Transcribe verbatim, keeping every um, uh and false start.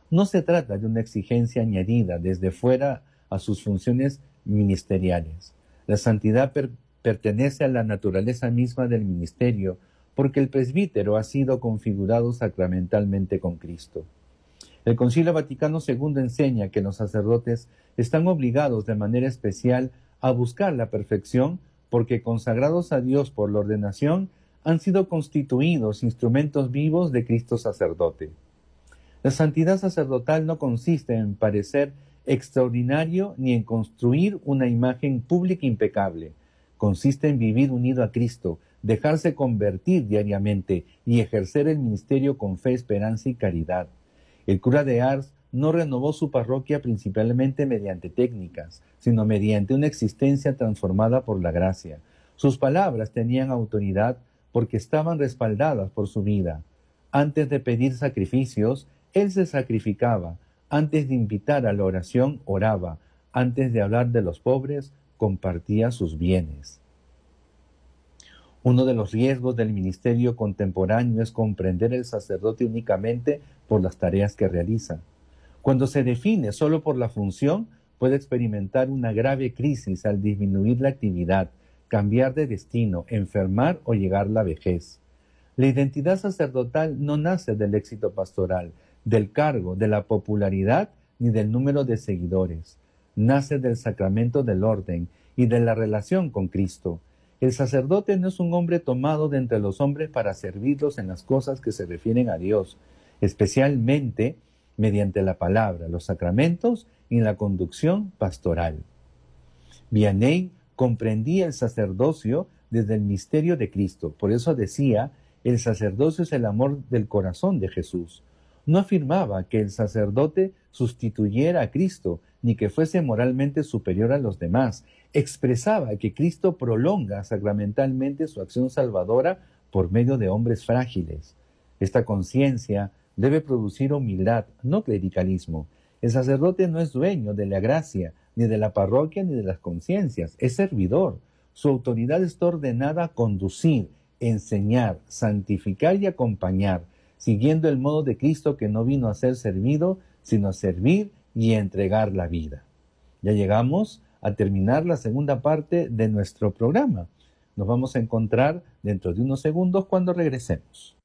No se trata de una exigencia añadida desde fuera a sus funciones ministeriales. La santidad per- pertenece a la naturaleza misma del ministerio, porque el presbítero ha sido configurado sacramentalmente con Cristo. El Concilio Vaticano segundo enseña que los sacerdotes están obligados de manera especial a buscar la perfección porque, consagrados a Dios por la ordenación, han sido constituidos instrumentos vivos de Cristo sacerdote. La santidad sacerdotal no consiste en parecer extraordinario ni en construir una imagen pública impecable. Consiste en vivir unido a Cristo, dejarse convertir diariamente y ejercer el ministerio con fe, esperanza y caridad. El cura de Ars no renovó su parroquia principalmente mediante técnicas, sino mediante una existencia transformada por la gracia. Sus palabras tenían autoridad porque estaban respaldadas por su vida. Antes de pedir sacrificios, él se sacrificaba. Antes de invitar a la oración, oraba. Antes de hablar de los pobres, compartía sus bienes. Uno de los riesgos del ministerio contemporáneo es comprender el sacerdote únicamente por las tareas que realiza. Cuando se define solo por la función, puede experimentar una grave crisis al disminuir la actividad, cambiar de destino, enfermar o llegar a la vejez. La identidad sacerdotal no nace del éxito pastoral, del cargo, de la popularidad ni del número de seguidores. Nace del sacramento del orden y de la relación con Cristo. El sacerdote no es un hombre tomado de entre los hombres para servirlos en las cosas que se refieren a Dios, especialmente mediante la palabra, los sacramentos y la conducción pastoral. Vianney comprendía el sacerdocio desde el misterio de Cristo. Por eso decía, el sacerdocio es el amor del corazón de Jesús. No afirmaba que el sacerdote sustituyera a Cristo, ni que fuese moralmente superior a los demás. Expresaba que Cristo prolonga sacramentalmente su acción salvadora por medio de hombres frágiles. Esta conciencia debe producir humildad, no clericalismo. El sacerdote no es dueño de la gracia, ni de la parroquia, ni de las conciencias. Es servidor. Su autoridad está ordenada a conducir, enseñar, santificar y acompañar, siguiendo el modo de Cristo, que no vino a ser servido, sino a servir y a entregar la vida. Ya llegamos a terminar la segunda parte de nuestro programa. Nos vamos a encontrar dentro de unos segundos cuando regresemos.